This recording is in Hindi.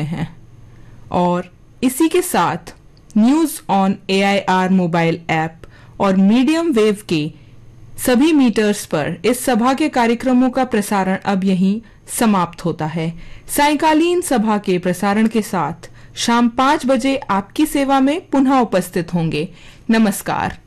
में हैं। और इसी के साथ news on AIR mobile app और मीडियम वेव के सभी मीटर्स पर इस सभा के कार्यक्रमों का प्रसारण अब यहीं समाप्त होता है। सायंकालीन सभा के प्रसारण के साथ शाम 5 बजे आपकी सेवा में पुनः उपस्थित होंगे। नमस्कार।